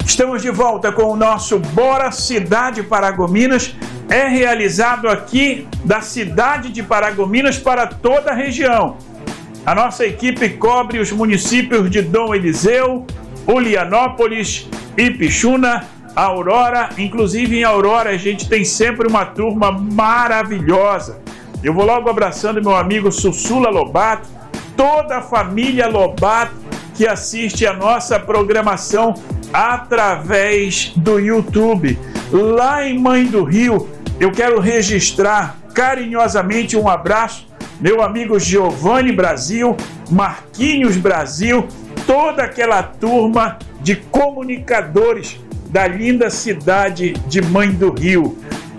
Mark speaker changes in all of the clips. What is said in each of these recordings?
Speaker 1: Estamos de volta com o nosso Bora Cidade Paragominas. É realizado aqui da cidade de Paragominas para toda a região. A nossa equipe cobre os municípios de Dom Eliseu, Ulianópolis, Ipixuna, Aurora. Inclusive em Aurora a gente tem sempre uma turma maravilhosa. Eu vou logo abraçando meu amigo Sussula Lobato, toda a família Lobato que assiste a nossa programação através do YouTube. Lá em Mãe do Rio, eu quero registrar carinhosamente um abraço, meu amigo Giovanni Brasil, Marquinhos Brasil, toda aquela turma de comunicadores da linda cidade de Mãe do Rio.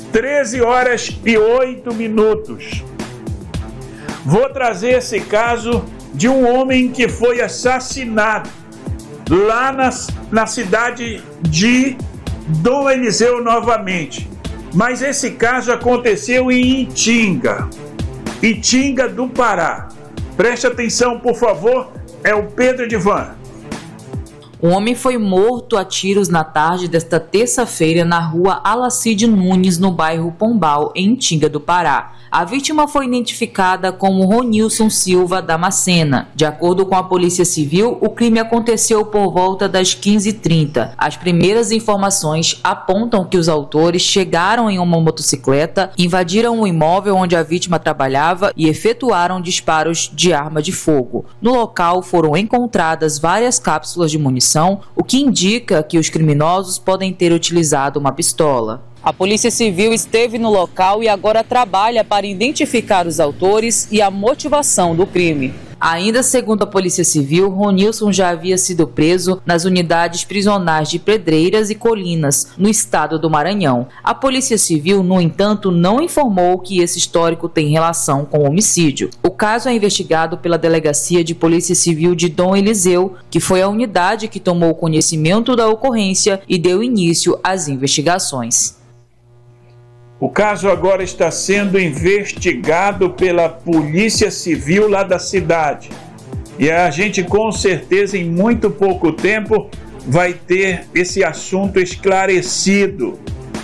Speaker 1: 13h08. Vou trazer esse caso de um homem que foi assassinado lá na cidade de Dom Eliseu novamente. Mas esse caso aconteceu em Itinga do Pará. Preste atenção, por favor, é o Pedro Edivan.
Speaker 2: Um homem foi morto a tiros na tarde desta terça-feira na rua Alacide Nunes, no bairro Pombal, em Itinga do Pará. A vítima foi identificada como Ronilson Silva Damascena. De acordo com a Polícia Civil, o crime aconteceu por volta das 15h30. As primeiras informações apontam que os autores chegaram em uma motocicleta, invadiram o imóvel onde a vítima trabalhava e efetuaram disparos de arma de fogo. No local foram encontradas várias cápsulas de munição, o que indica que os criminosos podem ter utilizado uma pistola. A Polícia Civil esteve no local e agora trabalha para identificar os autores e a motivação do crime. Ainda segundo a Polícia Civil, Ronilson já havia sido preso nas unidades prisionais de Pedreiras e Colinas, no estado do Maranhão. A Polícia Civil, no entanto, não informou que esse histórico tem relação com o homicídio. O caso é investigado pela Delegacia de Polícia Civil de Dom Eliseu, que foi a unidade que tomou conhecimento da ocorrência e deu início às investigações.
Speaker 1: O caso agora está sendo investigado pela Polícia Civil lá da cidade. E a gente com certeza em muito pouco tempo vai ter esse assunto esclarecido.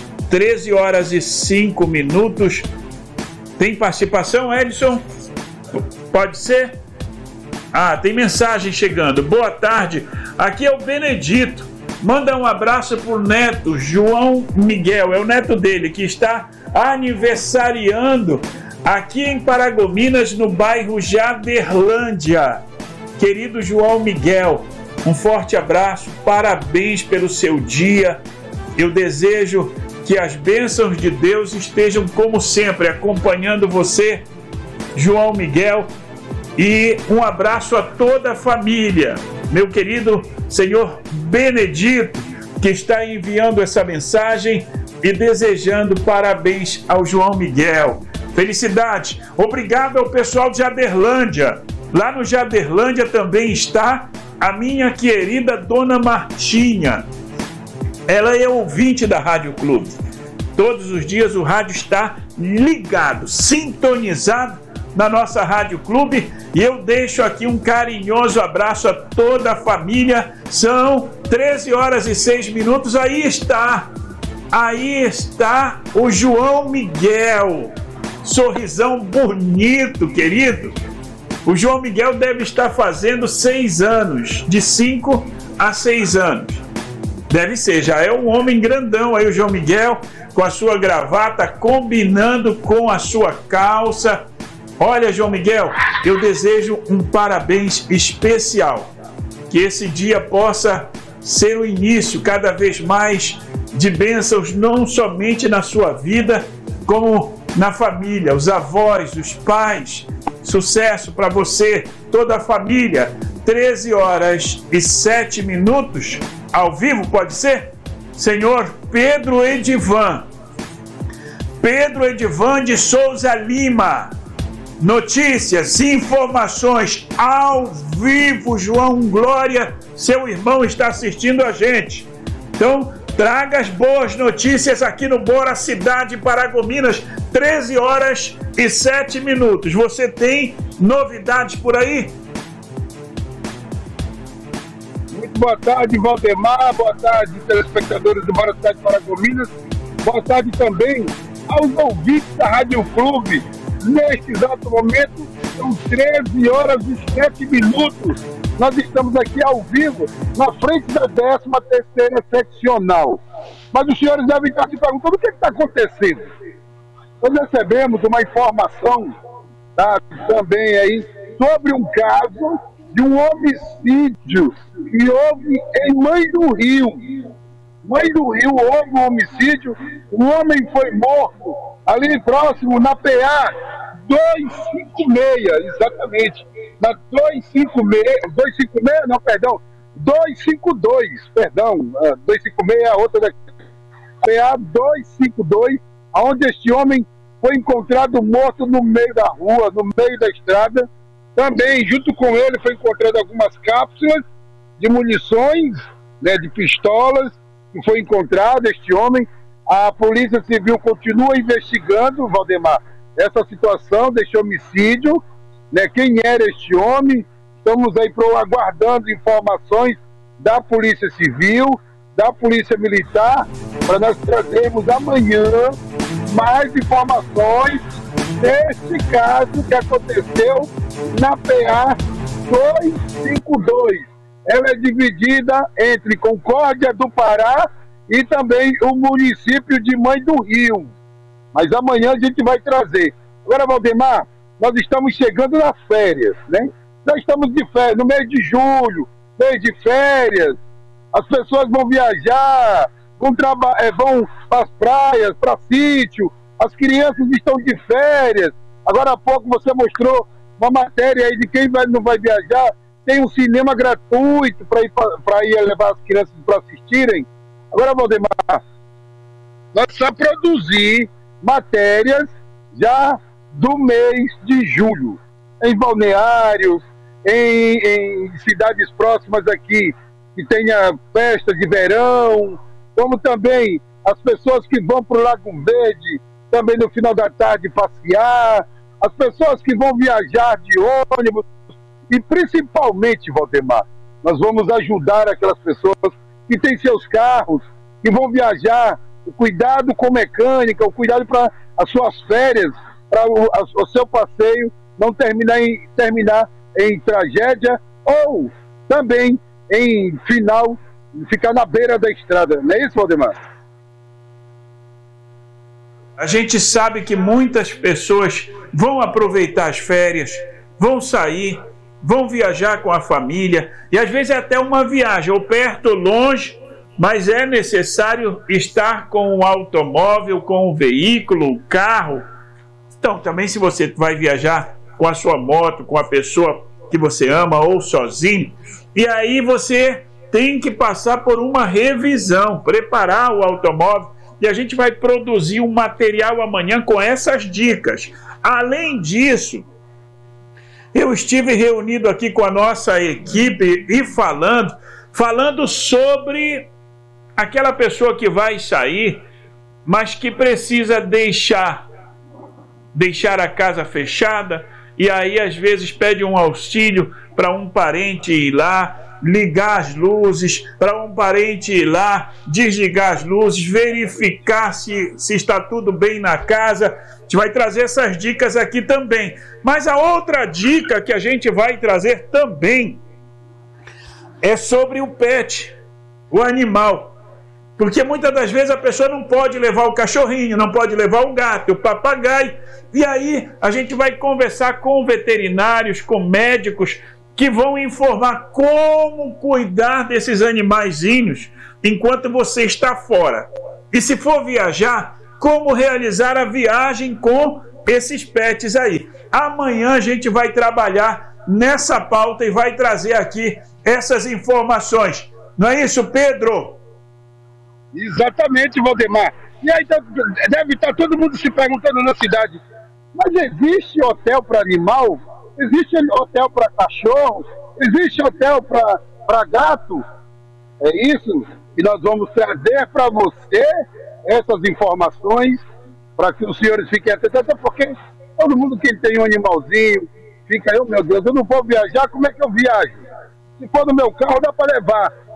Speaker 1: 13h05. Tem participação, Edson? Pode ser? Tem mensagem chegando. Boa tarde. Aqui é o Benedito. Manda um abraço pro neto, João Miguel, é o neto dele, que está aniversariando aqui em Paragominas, no bairro Jaderlândia. Querido João Miguel, um forte abraço, parabéns pelo seu dia. Eu desejo que as bênçãos de Deus estejam, como sempre, acompanhando você, João Miguel, e um abraço a toda a família. Meu querido senhor Benedito, que está enviando essa mensagem e desejando parabéns ao João Miguel. Felicidade. Obrigado ao pessoal de Jaderlândia. Lá no Jaderlândia também está a minha querida Dona Martinha. Ela é ouvinte da Rádio Clube. Todos os dias o rádio está ligado, sintonizado na nossa Rádio Clube, e eu deixo aqui um carinhoso abraço a toda a família. São 13h06. Aí está o João Miguel, sorrisão bonito, querido. O João Miguel deve estar fazendo 6 anos, de 5 a 6 anos. Deve ser, já é um homem grandão aí o João Miguel, com a sua gravata combinando com a sua calça. Olha, João Miguel, eu desejo um parabéns especial. Que esse dia possa ser o início cada vez mais de bênçãos, não somente na sua vida, como na família, os avós, os pais. Sucesso para você, toda a família. 13h07, ao vivo, pode ser? Senhor Pedro Edivan de Souza Lima. Notícias, informações ao vivo. João Glória, seu irmão, está assistindo a gente. Então, traga as boas notícias aqui no Bora Cidade Paragominas. 13h07. Você tem novidades por aí?
Speaker 3: Boa tarde, Valdemar. Boa tarde, telespectadores do Bora Cidade Paragominas. Boa tarde também aos ouvintes da Rádio Clube. Neste exato momento, são 13 horas e 7 minutos. Nós estamos aqui ao vivo, na frente da 13ª seccional. Mas os senhores devem estar se perguntando o que está acontecendo. Nós recebemos uma informação, tá, também aí sobre um caso de um homicídio que houve em Mãe do Rio. Mãe do Rio houve um homicídio, um homem foi morto ali próximo na PA 256, exatamente, na 256 é a outra daqui, PA 252, onde este homem foi encontrado morto no meio da rua, no meio da estrada. Também, junto com ele, foi encontrado algumas cápsulas de munições, né, de pistolas, que foi encontrado este homem. A Polícia Civil continua investigando, Valdemar, essa situação deste homicídio, né, quem era este homem. Estamos aí aguardando informações da Polícia Civil, da Polícia Militar, para nós trazermos amanhã mais informações deste caso que aconteceu na PA 252. Ela é dividida entre Concórdia do Pará e também o município de Mãe do Rio. Mas amanhã a gente vai trazer. Agora, Valdemar, nós estamos chegando nas férias, né? Nós estamos de férias, no mês de julho, mês de férias. As pessoas vão viajar, vão para as praias, para sítio. As crianças estão de férias. Agora há pouco você mostrou uma matéria aí de quem não vai viajar. Tem um cinema gratuito para ir levar as crianças para assistirem. Agora, Valdemar, nós só produzir matérias já do mês de julho, em balneários, em cidades próximas aqui, que tenha festa de verão, como também as pessoas que vão para o Lago Verde, também no final da tarde passear, as pessoas que vão viajar de ônibus, e principalmente, Valdemar, nós vamos ajudar aquelas pessoas que têm seus carros, que vão viajar, o cuidado com mecânica, o cuidado para as suas férias, para o seu passeio não terminar em tragédia, ou também em final, ficar na beira da estrada. Não é isso, Valdemar?
Speaker 1: A gente sabe que muitas pessoas vão aproveitar as férias, vão sair, vão viajar com a família, e às vezes é até uma viagem, ou perto ou longe, mas é necessário estar com o automóvel, com o veículo, o carro. Então, também se você vai viajar com a sua moto, com a pessoa que você ama ou sozinho, e aí você tem que passar por uma revisão, preparar o automóvel, e a gente vai produzir um material amanhã com essas dicas. Além disso, eu estive reunido aqui com a nossa equipe e falando sobre aquela pessoa que vai sair, mas que precisa deixar a casa fechada, e aí às vezes pede um auxílio para um parente ir lá, ligar as luzes, para um parente ir lá, desligar as luzes, verificar se está tudo bem na casa. A gente vai trazer essas dicas aqui também. Mas a outra dica que a gente vai trazer também é sobre o pet, o animal. Porque muitas das vezes a pessoa não pode levar o cachorrinho, não pode levar o gato, o papagaio. E aí a gente vai conversar com veterinários, com médicos, que vão informar como cuidar desses animaizinhos enquanto você está fora. E se for viajar, como realizar a viagem com esses pets aí. Amanhã a gente vai trabalhar nessa pauta e vai trazer aqui essas informações. Não é isso, Pedro?
Speaker 3: Exatamente, Valdemar. E aí deve estar todo mundo se perguntando na cidade, mas existe hotel para animal? Existe hotel para cachorro? Existe hotel para gato? É isso que nós vamos trazer para você, essas informações, para que os senhores fiquem atentos, até porque todo mundo que tem um animalzinho fica, meu Deus, eu não vou viajar, como é que eu viajo? Se for no meu carro, dá para levar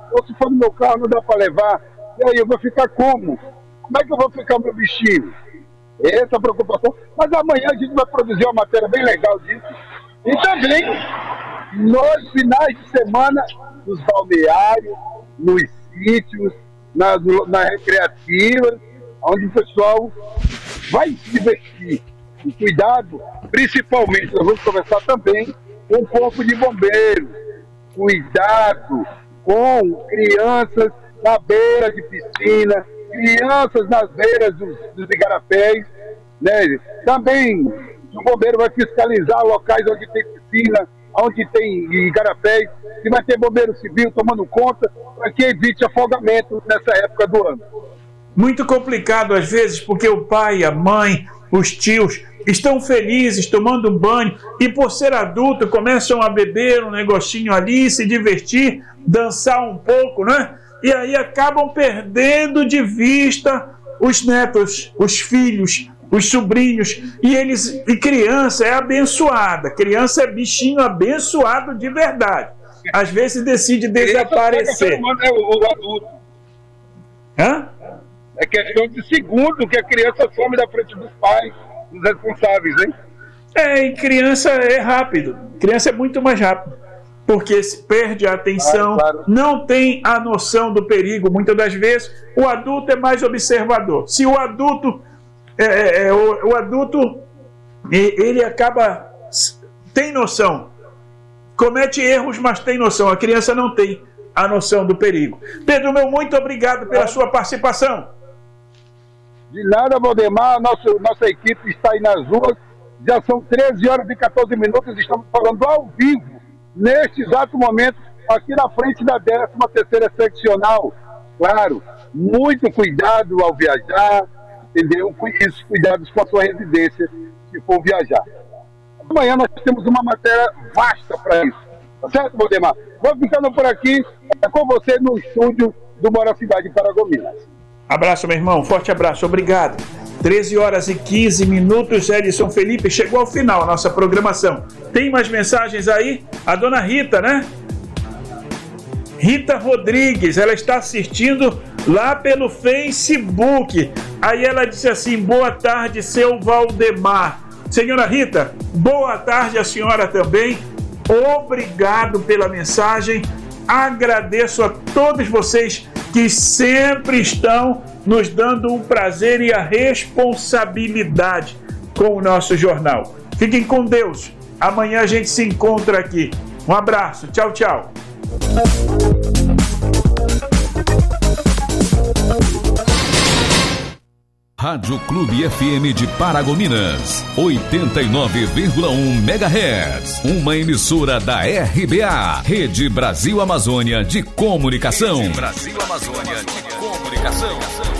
Speaker 3: ou se for no meu carro não dá para levar, e aí eu vou ficar como? Como é que eu vou ficar o meu bichinho? Essa preocupação. Mas amanhã a gente vai produzir uma matéria bem legal disso. E também, nos finais de semana, nos balneários, nos sítios, nas recreativas, onde o pessoal vai se divertir. E cuidado, principalmente, nós vamos conversar também com o corpo de bombeiros. Cuidado com crianças na beira de piscina, crianças nas beiras dos igarapés, né? Também o bombeiro vai fiscalizar locais onde tem piscina, onde tem igarapés, e vai ter bombeiro civil tomando conta para que evite afogamento nessa época do ano.
Speaker 1: Muito complicado às vezes, porque o pai, a mãe, os tios estão felizes tomando um banho e por ser adulto começam a beber um negocinho ali, se divertir, dançar um pouco, né? E aí acabam perdendo de vista os netos, os filhos, os sobrinhos, e criança é abençoada, criança é bichinho abençoado de verdade. Às vezes decide desaparecer.
Speaker 3: É o adulto.
Speaker 1: Hã?
Speaker 3: É questão de segundo que a criança some da frente dos pais, dos responsáveis, hein?
Speaker 1: E criança é rápido, criança é muito mais rápido, porque se perde a atenção, claro. Não tem a noção do perigo. Muitas das vezes o adulto é mais observador. Se o adulto ele acaba, tem noção, comete erros, mas tem noção. A criança não tem a noção do perigo. Pedro, muito obrigado pela sua participação.
Speaker 3: De nada, Valdemar, nossa equipe está aí nas ruas, já são 13 horas e 14 minutos, estamos falando ao vivo, neste exato momento, aqui na frente da 13ª seccional. Claro, muito cuidado ao viajar, entendeu? Cuidados com a sua residência, se for viajar. Amanhã nós temos uma matéria vasta para isso, tá certo, Valdemar? Vou ficando por aqui, com você no estúdio do Mora Cidade Paragominas.
Speaker 1: Abraço, meu irmão, forte abraço, obrigado. 13 horas e 15 minutos, Edson Felipe, chegou ao final a nossa programação. Tem mais mensagens aí? A dona Rita, né? Rita Rodrigues, ela está assistindo lá pelo Facebook. Aí ela disse assim: boa tarde, seu Valdemar. Senhora Rita, boa tarde a senhora também. Obrigado pela mensagem. Agradeço a todos vocês que sempre estão nos dando um prazer e a responsabilidade com o nosso jornal. Fiquem com Deus. Amanhã a gente se encontra aqui. Um abraço. Tchau, tchau.
Speaker 4: Rádio Clube FM de Paragominas, 89,1 MHz. Uma emissora da RBA, Rede Brasil Amazônia de Comunicação. Rede Brasil Amazônia de Comunicação.